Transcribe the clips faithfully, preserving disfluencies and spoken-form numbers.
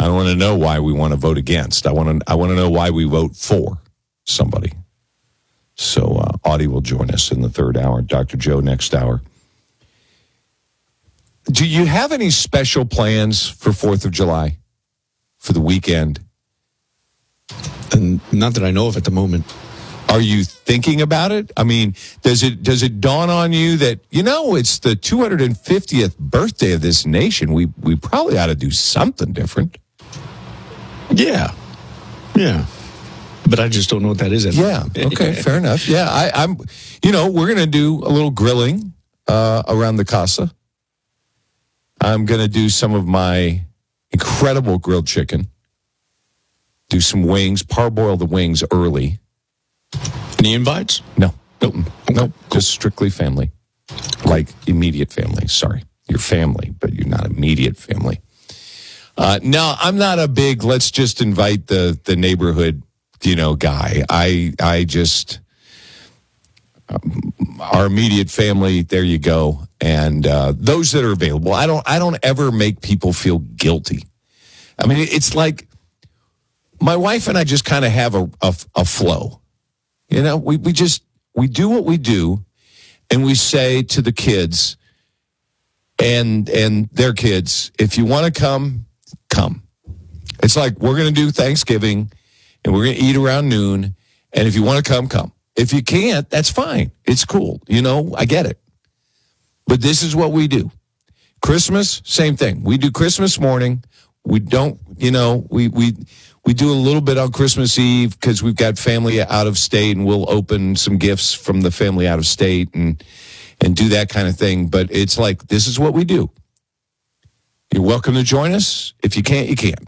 I want to know why we want to vote against. I want to I want to know why we vote for somebody. So uh, Audie will join us in the third hour. Doctor Joe next hour. Do you have any special plans for fourth of July, for the weekend? And not that I know of at the moment. Are you thinking about it? I mean, does it does it dawn on you that, you know, it's the two hundred fiftieth birthday of this nation? We we probably ought to do something different. Yeah. Yeah. But I just don't know what that is. Yeah. Okay. Fair enough. Yeah. I, I'm, you know, we're going to do a little grilling uh, around the casa. I'm going to do some of my incredible grilled chicken. Do some wings, parboil the wings early. Any invites? No. Nope. Okay. Nope. Cool. Just strictly family. Like immediate family. Sorry. You're family, but you're not immediate family. Uh, no, I'm not a big, let's just invite the, the neighborhood, you know, guy. I, I just, um, our immediate family, there you go. And uh, those that are available. I don't, I don't ever make people feel guilty. I mean, it's like, my wife and I just kind of have a, a, a flow. You know, we, we just, we do what we do, and we say to the kids and and their kids, if you want to come, come. It's like, we're going to do Thanksgiving, and we're going to eat around noon, and if you want to come, come. If you can't, that's fine. It's cool. You know, I get it. But this is what we do. Christmas, same thing. We do Christmas morning. We don't, you know, we we... We do a little bit on Christmas Eve because we've got family out of state, and we'll open some gifts from the family out of state and and do that kind of thing. But it's like, this is what we do. You're welcome to join us. If you can't, you can't.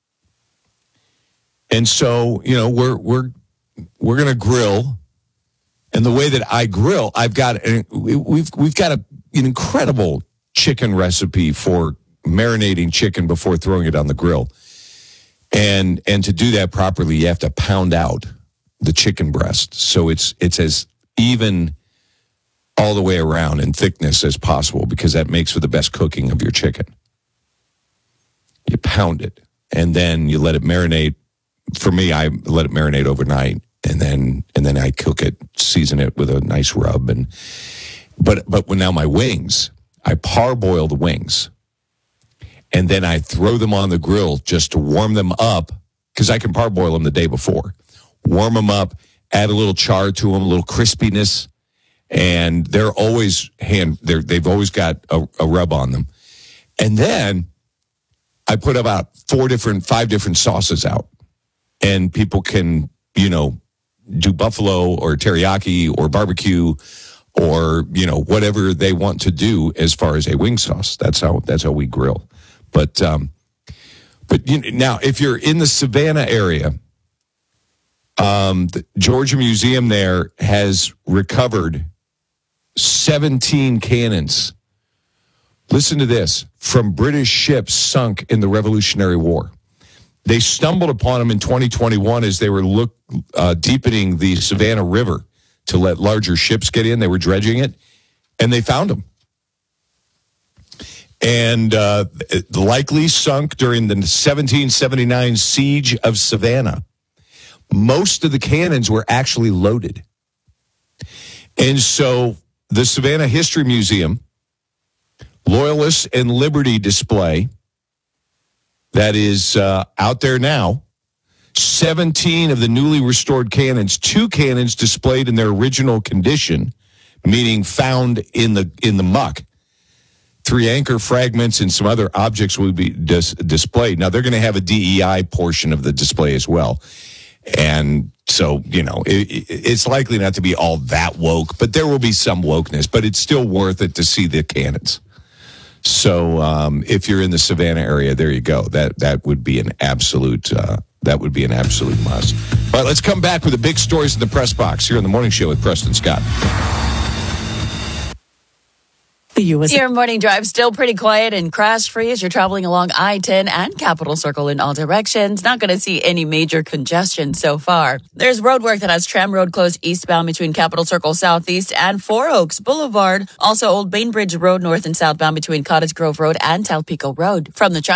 And so, you know, we're we're we're gonna grill. And the way that I grill, I've got we've we've got a, an incredible chicken recipe for marinating chicken before throwing it on the grill. And and to do that properly, you have to pound out the chicken breast so it's it's as even all the way around in thickness as possible, because that makes for the best cooking of your chicken. You pound it, and then you let it marinate. For me, I let it marinate overnight, and then and then I cook it, season it with a nice rub. And but but when now my wings, I parboil the wings. And then I throw them on the grill just to warm them up, because I can parboil them the day before. Warm them up, add a little char to them, a little crispiness, and they're always hand. They're, they've always got a, a rub on them. And then I put about four different, five different sauces out, and people can, you know, do buffalo or teriyaki or barbecue or, you know, whatever they want to do as far as a wing sauce. That's how that's how we grill. But um, but you know, now, if you're in the Savannah area, um, the Georgia Museum there has recovered seventeen cannons. Listen to this, from British ships sunk in the Revolutionary War. They stumbled upon them in twenty twenty-one as they were look uh, deepening the Savannah River to let larger ships get in. They were dredging it, and they found them. And uh, likely sunk during the seventeen seventy-nine siege of Savannah. Most of the cannons were actually loaded. And so the Savannah History Museum, Loyalists and Liberty display, that is uh, out there now, seventeen of the newly restored cannons, two cannons displayed in their original condition, meaning found in the in the muck. Three anchor fragments and some other objects will be dis- displayed. Now, they're going to have a D E I portion of the display as well. And so, you know, it, it's likely not to be all that woke, but there will be some wokeness. But it's still worth it to see the cannons. So um, if you're in the Savannah area, there you go. That that would be an absolute uh, that would be an absolute must. All right, let's come back with the big stories in the press box here on the Morning Show with Preston Scott. The U S Your morning drive still pretty quiet and crash-free as you're traveling along I ten and Capitol Circle in all directions. Not going to see any major congestion so far. There's road work that has Tram Road closed eastbound between Capitol Circle Southeast and Four Oaks Boulevard. Also, Old Bainbridge Road north and southbound between Cottage Grove Road and Talpico Road. From the